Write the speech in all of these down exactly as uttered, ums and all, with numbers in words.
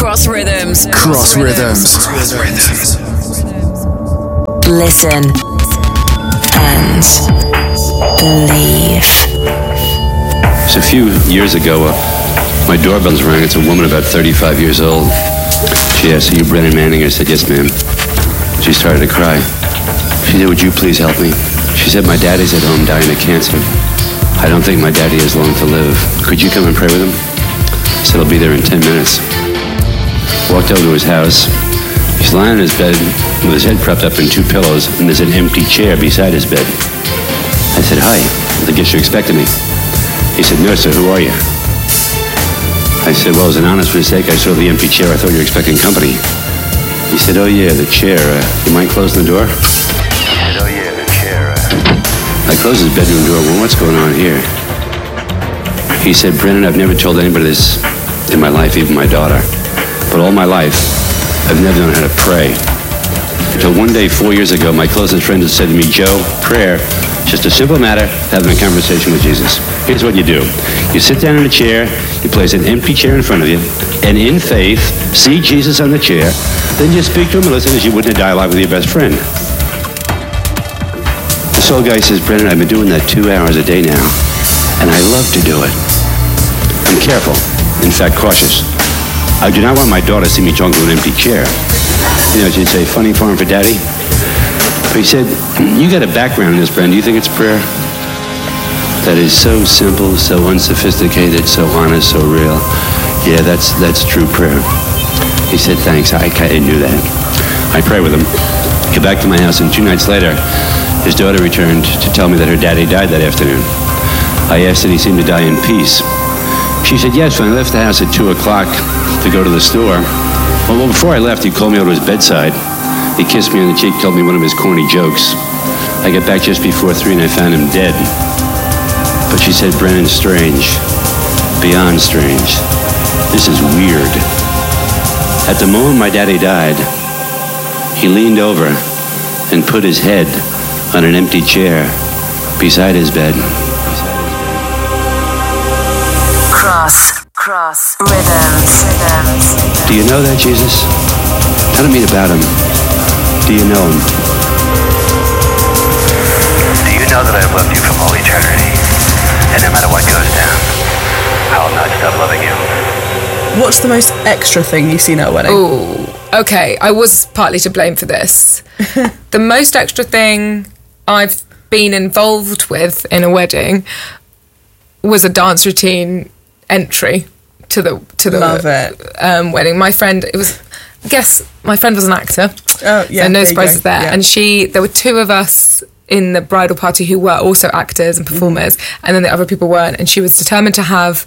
Cross Rhythms. Cross Rhythms. Cross Rhythms. Listen and believe. So a few years ago, uh, my doorbell's rang. It's a woman about thirty-five years old. She asked, "Are you Brennan Manning?" I said, "Yes, ma'am." She started to cry. She said, "Would you please help me?" She said, "My daddy's at home dying of cancer. I don't think my daddy has long to live. Could you come and pray with him?" I said, "I'll be there in ten minutes." Walked over to his house. He's lying in his bed with his head propped up in two pillows, and there's an empty chair beside his bed. I said, "Hi, I guess you expected me." He said, "No, sir, who are you?" I said, "Well, as an honest mistake, I saw the empty chair. I thought you were expecting company." He said, "Oh, yeah, the chair. Uh, you mind closing the door?" He said, "Oh, yeah, the chair. Uh... I closed his bedroom door. "Well, what's going on here?" He said, "Brennan, I've never told anybody this in my life, even my daughter. But all my life, I've never known how to pray. Until one day, four years ago, my closest friend had said to me, 'Joe, prayer is just a simple matter of having a conversation with Jesus. Here's what you do. You sit down in a chair, you place an empty chair in front of you, and in faith, see Jesus on the chair, then you speak to him and listen as you would in a dialogue with your best friend.'" The soul guy says, "Brennan, I've been doing that two hours a day now, and I love to do it. I'm careful, in fact, cautious. I do not want my daughter to see me talking to an empty chair. You know, she'd say, funny farm for daddy." But he said, "You got a background in this, Brennan. Do you think it's prayer that is so simple, so unsophisticated, so honest, so real?" "Yeah, that's that's true prayer." He said, "Thanks, I, I knew that." I pray with him. Get back to my house, and two nights later, his daughter returned to tell me that her daddy died that afternoon. I asked did he seem to die in peace. She said, "Yes, when I left the house at two o'clock to go to the store, well, well, before I left, he called me over to his bedside. He kissed me on the cheek, told me one of his corny jokes. I got back just before three, and I found him dead." But she said, "Brennan, strange. Beyond strange. This is weird. At the moment my daddy died, he leaned over and put his head on an empty chair beside his bed." Cross, cross, rhythms, rhythms. Do you know that, Jesus? Tell me about him. Do you know him? Do you know that I've loved you from all eternity? And no matter what goes down, I will not stop loving you. What's the most extra thing you've seen at a wedding? Oh, okay. I was partly to blame for this. The most extra thing I've been involved with in a wedding was a dance routine entry to the to the Love it. Um, wedding. My friend, it was, I guess, my friend was an actor. Oh, yeah. So no there surprises there. Yeah. And she, there were two of us in the bridal party who were also actors and performers, mm-hmm. and then the other people weren't. And she was determined to have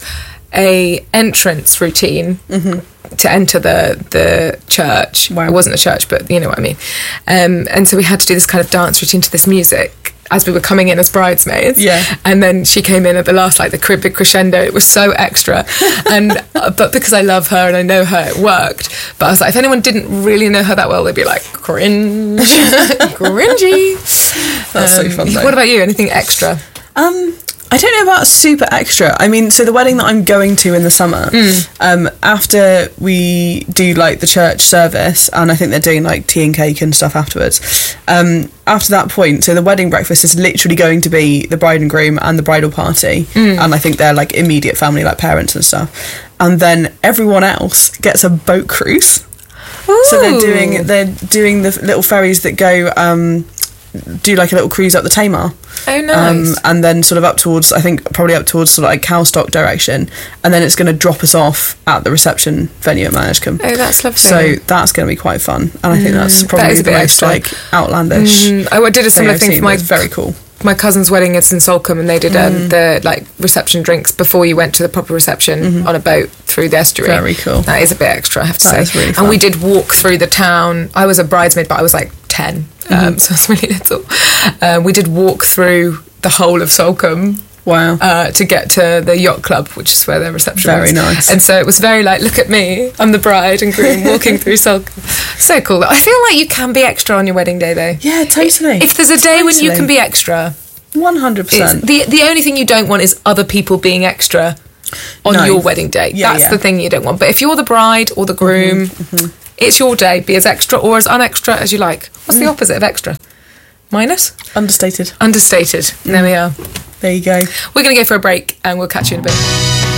a entrance routine mm-hmm. to enter the the church. Wow. It wasn't a church, but you know what I mean. Um, and so we had to do this kind of dance routine to this music as we were coming in as bridesmaids. Yeah. And then she came in at the last, like the crib big crescendo. It was so extra. And uh, but because I love her and I know her, it worked. But I was like, if anyone didn't really know her that well, they'd be like, cringe, cringy. That's um, so fun though. What about you? Anything extra? Um, I don't know about super extra. I mean, so the wedding that I'm going to in the summer, mm. um, after we do like the church service, and I think they're doing like tea and cake and stuff afterwards. Um, after that point, so the wedding breakfast is literally going to be the bride and groom and the bridal party, mm. and I think they're like immediate family, like parents and stuff. And then everyone else gets a boat cruise. Ooh. So they're doing they're doing the little ferries that go. Um, do like a little cruise up the Tamar. Oh, nice. Um, and then sort of up towards, I think probably up towards sort of like Cowstock direction, and then it's going to drop us off at the reception venue at Managecombe. Oh, that's lovely. So that's going to be quite fun, and I think that's probably that is the most extra. like outlandish. Mm, oh, I did a similar thing seen, for my it's very cool. My cousin's wedding is in Salcombe, and they did um, Mm. the like reception drinks before you went to the proper reception Mm-hmm. on a boat through the estuary. Very cool. That is a bit extra, I have to That say. is really and fun. we did walk through the town. I was a bridesmaid, but I was like ten, mm-hmm. um, so I was really little. Uh, we did walk through the whole of Salcombe. Wow. Uh, to get to the yacht club, which is where their reception Very was. nice. And so it was very like, look at me, I'm the bride and groom walking through Salcombe. So cool. I feel like you can be extra on your wedding day, though. Yeah, totally. If there's a day totally. when you can be extra, one hundred percent. the the only thing you don't want is other people being extra on No. your wedding day. Yeah, That's yeah. the thing you don't want. But if you're the bride or the groom, Mm-hmm, it's your day. Be as extra or as unextra as you like. What's the opposite of extra? Minus? Understated. Understated. There we are. There you go. We're going to go for a break and we'll catch you in a bit.